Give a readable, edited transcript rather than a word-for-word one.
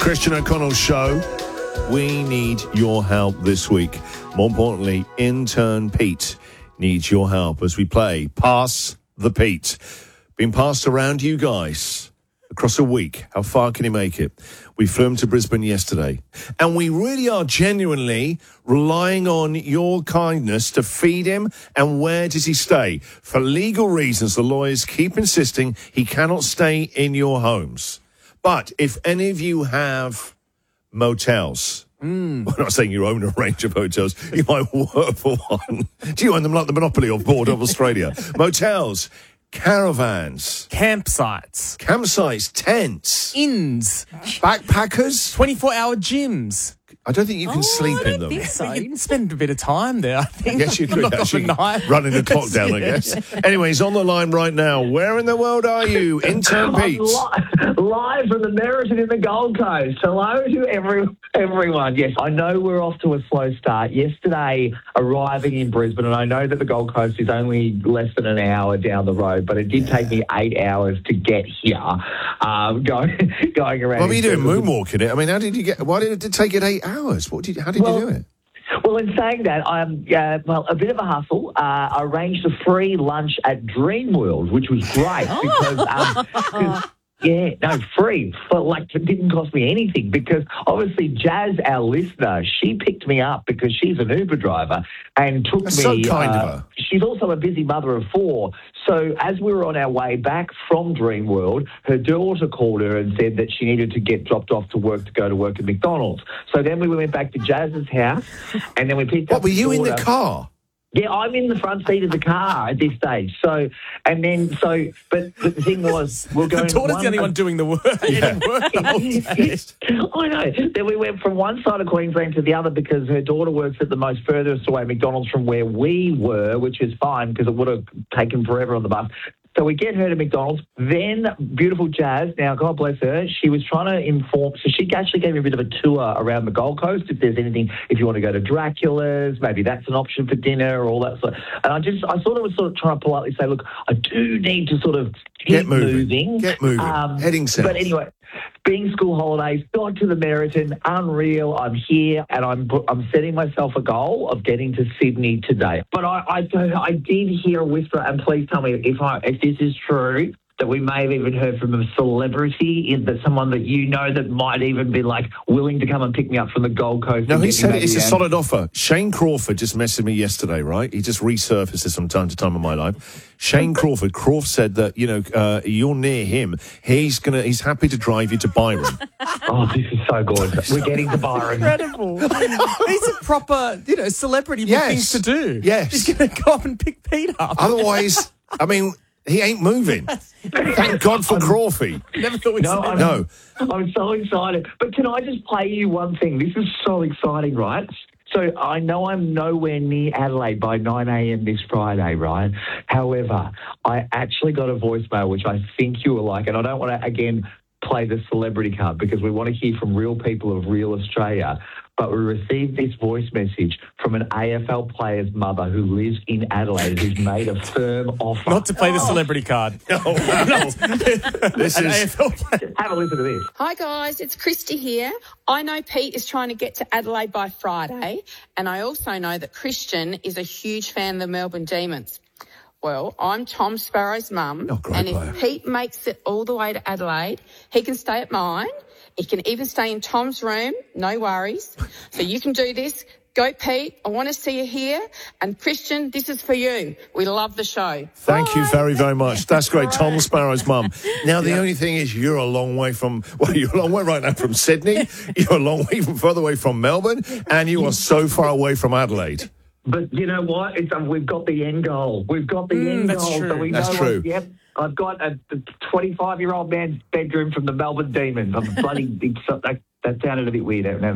Christian O'Connell's show. We need your help this week. More importantly, intern Pete needs your help as we play Pass the Pete. Been passed around you guys across a week. How far can he make it? We flew him to Brisbane yesterday. And we really are genuinely relying on your kindness to feed him. And where does he stay? For legal reasons, the lawyers keep insisting he cannot stay in your homes. But if any of you have motels, I'm not saying you own a range of hotels, you might work for one. Do you own them like the monopoly of board of Australia? Motels, caravans, campsites, tents, inns, backpackers, 24-hour gyms. I don't think you can sleep in them. So you can spend a bit of time there, I think. Yes, you could Not actually overnight. running the clock down, I guess. Anyway, he's on the line right now. Where in the world are you, intern Pete? Live from the Meriton in the Gold Coast. Hello to everyone. Yes, I know we're off to a slow start. Yesterday, arriving in Brisbane, and I know that the Gold Coast is only less than an hour down the road, but it did take me 8 hours to get here. Going around. What were you doing, moonwalking it? I mean, how did you get? Why did it take it 8 hours? How did you do it? Well, in saying that, a bit of a hustle. I arranged a free lunch at Dreamworld, which was great because. Yeah, no, free. It didn't cost me anything because obviously Jazz, our listener, she picked me up because she's an Uber driver and took That's me. So kind of her. She's also a busy mother of 4. So as we were on our way back from Dreamworld, her daughter called her and said that she needed to get dropped off to go to work at McDonald's. So then we went back to Jazz's house and then we picked up. What, were you in the car? Yeah, I'm in the front seat of the car at this stage. But the thing was, we're going. The daughter's the only one doing the work. Yeah. I know. Then we went from one side of Queensland to the other because her daughter works at the most furthest away McDonald's from where we were, which is fine because it would have taken forever on the bus. So we get her to McDonald's. Then beautiful Jazz, now God bless her, she was trying to inform. So she actually gave me a bit of a tour around the Gold Coast. If there's anything, if you want to go to Dracula's, maybe that's an option for dinner or all that sort. And I sort of was trying to politely say, look, I do need to sort of Get moving. Heading south. But anyway, being school holidays, got to the Meriton, unreal. I'm here, and I'm setting myself a goal of getting to Sydney today. But I did hear a whisper, and please tell me if this is true, that we may have even heard from a celebrity, that someone that you know that might even be willing to come and pick me up from the Gold Coast. No, he said it's a solid offer. Shane Crawford just messaged me yesterday, right? He just resurfaces from time to time in my life. Shane Crawford said that, you're near him. He's happy to drive you to Byron. Oh, this is so good. We're getting to Byron. Incredible. He's a proper, celebrity with things to do. Yes. He's going to go up and pick Pete up. Otherwise, I mean, he ain't moving. Thank God for Crawford. Never thought we'd say that. No. I'm so excited. But can I just play you one thing? This is so exciting, right? So I know I'm nowhere near Adelaide by 9 a.m. this Friday, right? However, I actually got a voicemail, which I think you will like, and I don't want to, again, play the celebrity card because we want to hear from real people of real Australia. But we received this voice message from an AFL player's mother who lives in Adelaide who's made a firm offer. Not to play the celebrity card. This is AFL player. Have a listen to this. Hi guys, it's Christy here. I know Pete is trying to get to Adelaide by Friday, and I also know that Christian is a huge fan of the Melbourne Demons. Well, I'm Tom Sparrow's mum, and if Pete makes it all the way to Adelaide, he can stay at mine. He can even stay in Tom's room, no worries. So you can do this. Go, Pete. I want to see you here. And Christian, this is for you. We love the show. Thank you very, very much. That's great. Tom Sparrow's mum. Now, the only thing is you're a long way you're a long way right now from Sydney. You're a long way further away from Melbourne. And you are so far away from Adelaide. But you know what? We've got the end goal. We've got the end that's goal. true. So we That's know true. Yep. I've got a 25-year-old man's bedroom from the Melbourne Demons. I'm bloody. That sounded a bit weird.